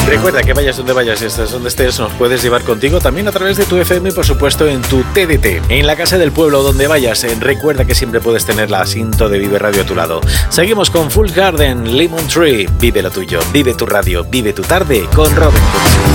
Recuerda que vayas donde vayas y estés donde estés, nos puedes llevar contigo también a través de tu FM y por supuesto en tu TDT. En la casa del pueblo donde vayas, recuerda que siempre puedes tener la cinta de Vive Radio a tu lado. Seguimos con Full Garden, Lemon Tree. Vive lo tuyo, vive tu radio, vive tu tarde con Robin Cooksey.